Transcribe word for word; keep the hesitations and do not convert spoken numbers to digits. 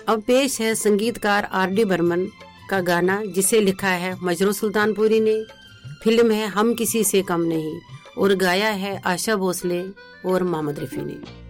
अब पेश है संगीतकार आर डी बर्मन का गाना, जिसे लिखा है मजरू सुल्तानपुरी ने। फिल्म है हम किसी से कम नहीं और गाया है आशा भोसले और मोहम्मद रफी ने।